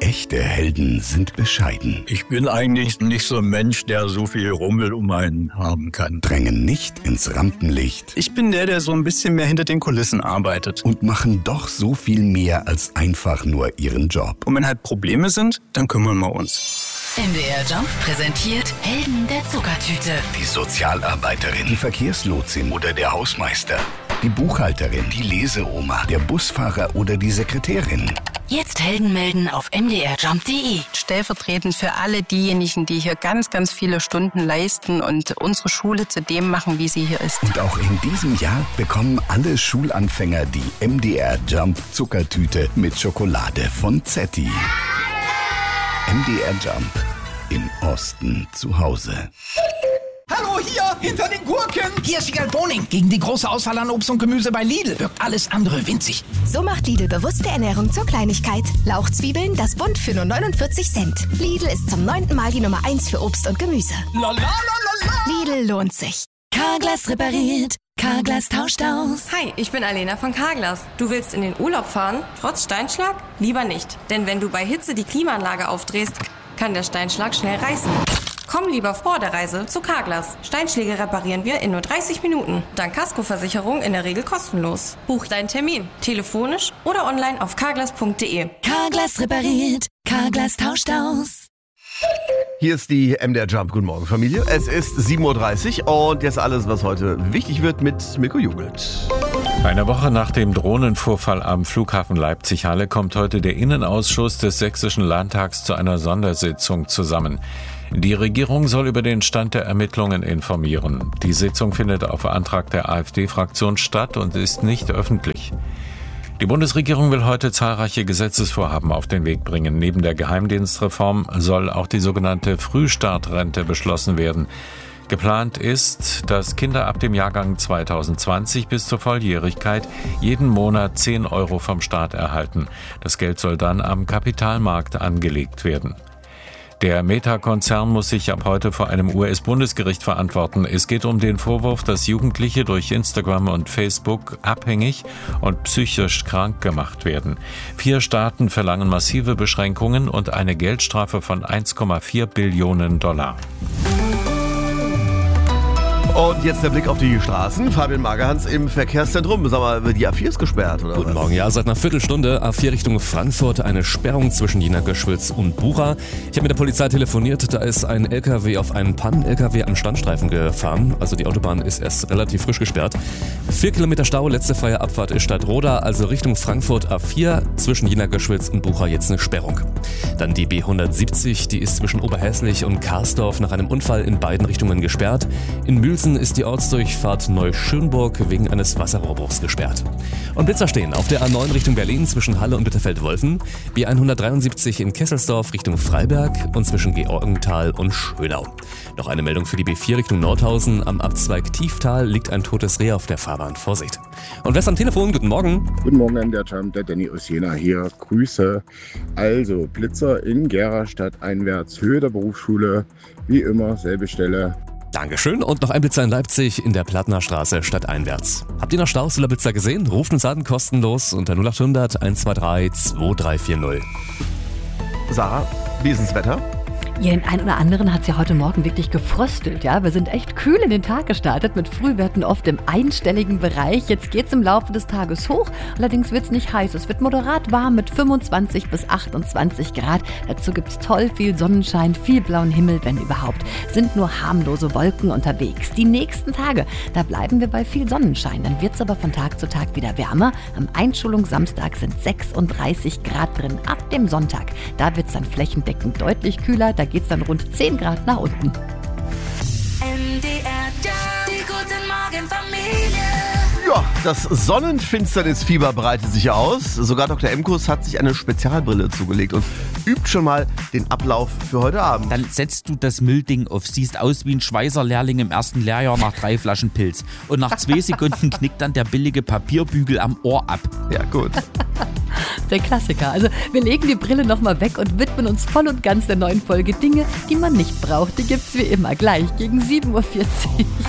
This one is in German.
Echte Helden sind bescheiden. Ich bin eigentlich nicht so ein Mensch, der so viel Rummel um einen haben kann. Drängen nicht ins Rampenlicht. Ich bin der so ein bisschen mehr hinter den Kulissen arbeitet. Und machen doch so viel mehr als einfach nur ihren Job. Und wenn halt Probleme sind, dann kümmern wir uns. MDR Jump präsentiert Helden der Zuckertüte. Die Sozialarbeiterin, die Verkehrslotsin oder der Hausmeister. Die Buchhalterin, die Leseoma, der Busfahrer oder die Sekretärin. Jetzt Helden melden auf mdrjump.de. Stellvertretend für alle diejenigen, die hier ganz, ganz viele Stunden leisten und unsere Schule zu dem machen, wie sie hier ist. Und auch in diesem Jahr bekommen alle Schulanfänger die MDR Jump Zuckertüte mit Schokolade von Zetti. MDR Jump. Im Osten zu Hause. Hallo, hier, hinter den Gurken. Hier ist Wiegald Boning. Gegen die große Auswahl an Obst und Gemüse bei Lidl wirkt alles andere winzig. So macht Lidl bewusste Ernährung zur Kleinigkeit. Lauchzwiebeln, das Bund für nur 49 Cent. Lidl ist zum 9. Mal die Nummer 1 für Obst und Gemüse. La la la la la. Lidl lohnt sich. Carglass repariert. Carglass tauscht aus. Hi, ich bin Alena von Carglass. Du willst in den Urlaub fahren, trotz Steinschlag? Lieber nicht. Denn wenn du bei Hitze die Klimaanlage aufdrehst, kann der Steinschlag schnell reißen. Komm lieber vor der Reise zu Carglass. Steinschläge reparieren wir in nur 30 Minuten. Dank Kaskoversicherung in der Regel kostenlos. Buch deinen Termin. Telefonisch oder online auf carglass.de. Carglass repariert. Carglass tauscht aus. Hier ist die MDR Jump. Guten Morgen, Familie. Es ist 7.30 Uhr und jetzt alles, was heute wichtig wird mit Mirko Jugelt. Eine Woche nach dem Drohnenvorfall am Flughafen Leipzig-Halle kommt heute der Innenausschuss des Sächsischen Landtags zu einer Sondersitzung zusammen. Die Regierung soll über den Stand der Ermittlungen informieren. Die Sitzung findet auf Antrag der AfD-Fraktion statt und ist nicht öffentlich. Die Bundesregierung will heute zahlreiche Gesetzesvorhaben auf den Weg bringen. Neben der Geheimdienstreform soll auch die sogenannte Frühstartrente beschlossen werden. Geplant ist, dass Kinder ab dem Jahrgang 2020 bis zur Volljährigkeit jeden Monat 10 Euro vom Staat erhalten. Das Geld soll dann am Kapitalmarkt angelegt werden. Der Meta-Konzern muss sich ab heute vor einem US-Bundesgericht verantworten. Es geht um den Vorwurf, dass Jugendliche durch Instagram und Facebook abhängig und psychisch krank gemacht werden. 4 Staaten verlangen massive Beschränkungen und eine Geldstrafe von 1,4 Billionen $. Und jetzt der Blick auf die Straßen. Fabian Magerhans im Verkehrszentrum. Sag mal, die A4 ist gesperrt, oder? Guten Morgen. Ja, seit einer Viertelstunde A4 Richtung Frankfurt eine Sperrung zwischen Jena Göschwitz und Bucha. Ich habe mit der Polizei telefoniert. Da ist ein LKW auf einen Pannen-LKW am Standstreifen gefahren. Also die Autobahn ist erst relativ frisch gesperrt. 4 Kilometer Stau. Letzte freie Abfahrt ist Stadtroda. Also Richtung Frankfurt A4. Zwischen Jena Göschwitz und Bucha jetzt eine Sperrung. Dann die B170. Die ist zwischen Oberhäslich und Karsdorf nach einem Unfall in beiden Richtungen gesperrt. In Mülsen ist die Ortsdurchfahrt Neuschönburg wegen eines Wasserrohrbruchs gesperrt. Und Blitzer stehen auf der A9 Richtung Berlin zwischen Halle und Bitterfeld-Wolfen, B173 in Kesselsdorf Richtung Freiberg und zwischen Georgenthal und Schönau. Noch eine Meldung für die B4 Richtung Nordhausen. Am Abzweig Tieftal liegt ein totes Reh auf der Fahrbahn. Vorsicht. Und wer ist am Telefon? Guten Morgen. Guten Morgen, der Danny aus Jena hier. Grüße. Also, Blitzer in Gera stadteinwärts, Höhe der Berufsschule. Wie immer, selbe Stelle. Dankeschön. Und noch ein Blitzer in Leipzig in der Plattner Straße stadteinwärts. Habt ihr noch Staus oder Blitzer gesehen? Ruft uns an, kostenlos unter 0800 123 2340. Sarah, wie ist das Wetter? Ja, den einen oder anderen hat es ja heute Morgen wirklich gefröstelt. Ja? Wir sind echt kühl in den Tag gestartet mit Frühwerten oft im einstelligen Bereich. Jetzt geht es im Laufe des Tages hoch. Allerdings wird es nicht heiß. Es wird moderat warm mit 25 bis 28 Grad. Dazu gibt es toll viel Sonnenschein, viel blauen Himmel, wenn überhaupt. Sind nur harmlose Wolken unterwegs. Die nächsten Tage, da bleiben wir bei viel Sonnenschein. Dann wird es aber von Tag zu Tag wieder wärmer. Am Einschulungssamstag sind 36 Grad drin. Ab dem Sonntag, da wird es dann flächendeckend deutlich kühler. Da geht es dann rund 10 Grad nach unten. MDR Jump, die guten Morgen Familie. Ja, das Sonnenfinsternisfieber breitet sich aus. Sogar Dr. Emkus hat sich eine Spezialbrille zugelegt und übt schon mal den Ablauf für heute Abend. Dann setzt du das Müllding auf, siehst aus wie ein Schweißerlehrling im ersten Lehrjahr nach 3 Flaschen Pilz. Und nach 2 Sekunden knickt dann der billige Papierbügel am Ohr ab. Ja, gut. Der Klassiker. Also wir legen die Brille nochmal weg und widmen uns voll und ganz der neuen Folge Dinge, die man nicht braucht. Die gibt's wie immer gleich gegen 7.40 Uhr.